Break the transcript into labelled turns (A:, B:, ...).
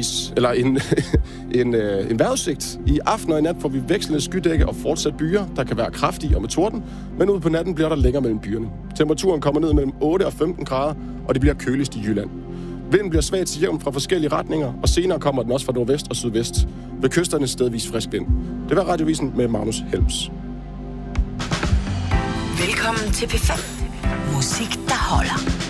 A: en vejrudsigt. I aften og i nat får vi vekslende skydække og fortsat byer, der kan være kraftige og med torden, men ude på natten bliver der længere mellem byerne. Temperaturen kommer ned mellem 8 og 15 grader, og det bliver køligst i Jylland. Vinden bliver svag til jævn fra forskellige retninger, og senere kommer den også fra nordvest og sydvest. Ved kysterne stedvis frisk vind. Det var Radiovisen med Magnus Helms.
B: Velkommen til P5. Musik, der holder.